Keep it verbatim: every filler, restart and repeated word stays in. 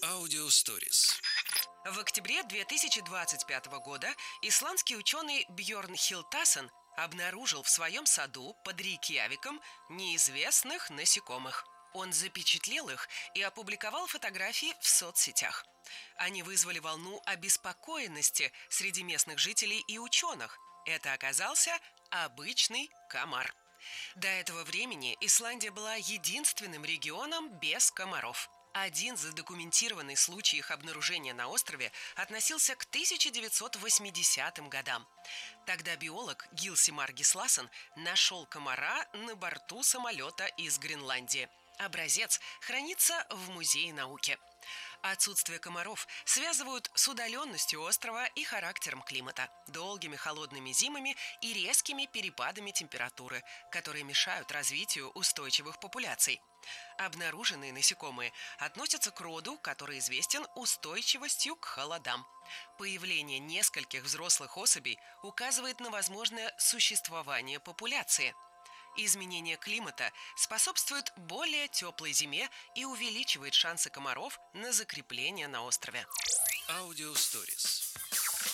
Аудиосторис. В октябре две тысячи двадцать пятого года исландский ученый Бьорн Хилтасен обнаружил в своем саду под Рейкьявиком неизвестных насекомых. Он запечатлел их и опубликовал фотографии в соцсетях. Они вызвали волну обеспокоенности среди местных жителей и ученых. Это оказался обычный комар. До этого времени Исландия была единственным регионом без комаров. Один задокументированный случай их обнаружения на острове относился к тысяча девятьсот восьмидесятым годам. Тогда биолог Гилси Маргисласон нашел комара на борту самолета из Гренландии. Образец хранится в Музее науки. Отсутствие комаров связывают с удаленностью острова и характером климата, долгими холодными зимами и резкими перепадами температуры, которые мешают развитию устойчивых популяций. Обнаруженные насекомые относятся к роду, который известен устойчивостью к холодам. Появление нескольких взрослых особей указывает на возможное существование популяции. Изменение климата способствует более теплой зиме и увеличивает шансы комаров на закрепление на острове. Аудиосторис.